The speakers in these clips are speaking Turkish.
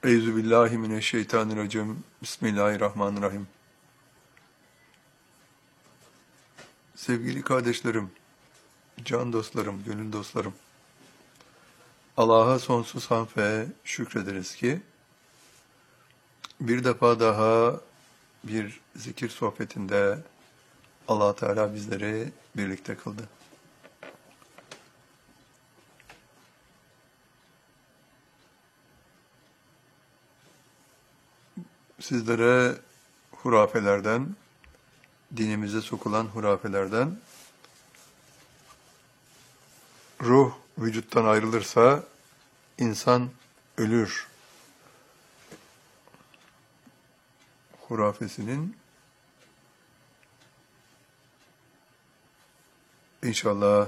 Euzubillahimineşşeytanirracim. Bismillahirrahmanirrahim. Sevgili kardeşlerim, can dostlarım, gönül dostlarım. Allah'a sonsuz hamd ve şükrederiz ki bir defa daha bir zikir sohbetinde Allah Teala bizleri birlikte kıldı. Sizlere hurafelerden, dinimize sokulan hurafelerden, ruh vücuttan ayrılırsa insan ölür hurafesinin inşallah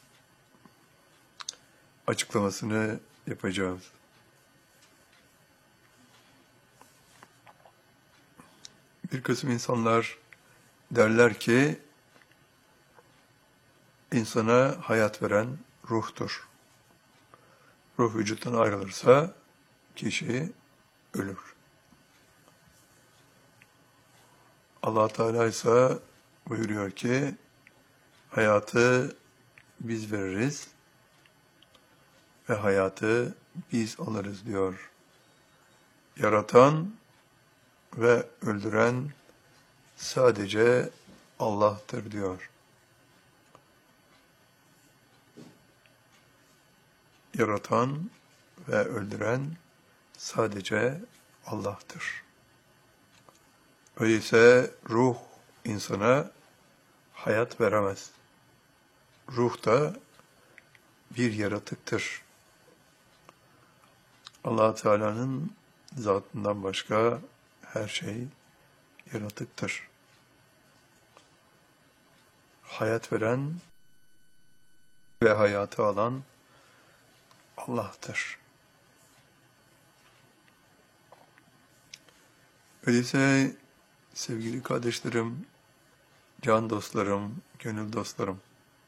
açıklamasını yapacağız. Bir kısım insanlar derler ki insana hayat veren ruhtur. Ruh vücuttan ayrılırsa kişi ölür. Allah Teala ise buyuruyor ki hayatı biz veririz ve hayatı biz alırız diyor. Yaratan ve öldüren sadece Allah'tır diyor. Yaratan ve öldüren sadece Allah'tır. Öyleyse ruh insana hayat veremez. Ruh da bir yaratıktır. Allah Teala'nın zatından başka her şey yaratıktır. Hayat veren ve hayatı alan Allah'tır. Öyleyse sevgili kardeşlerim, can dostlarım, gönül dostlarım,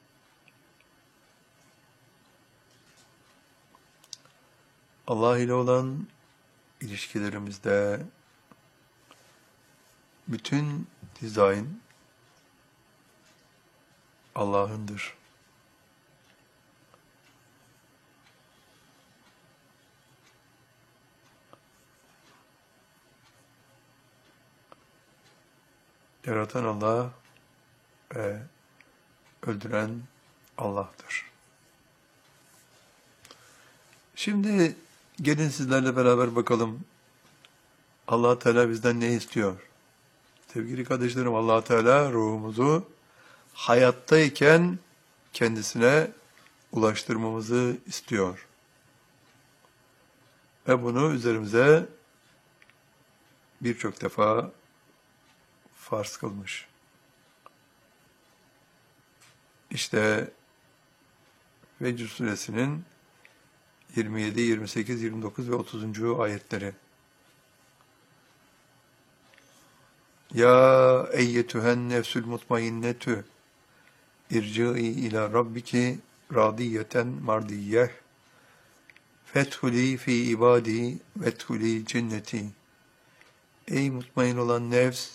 Allah ile olan ilişkilerimizde bütün dizayn Allah'ındır. Yaratan Allah ve öldüren Allah'tır. Şimdi gelin sizlerle beraber bakalım Allah Teala bizden ne istiyor? Sevgili kardeşlerim, Allah Teala ruhumuzu hayattayken kendisine ulaştırmamızı istiyor. Ve bunu üzerimize birçok defa farz kılmış. İşte Fecr suresinin 27, 28, 29 ve 30. ayetleri. Ya eyyetühen nefsül mutmainnetü irci'i ila rabbiki radiyeten mardiyyeh fethuli fi ibadi vethuli cenneti. Ey mutmain olan nefs,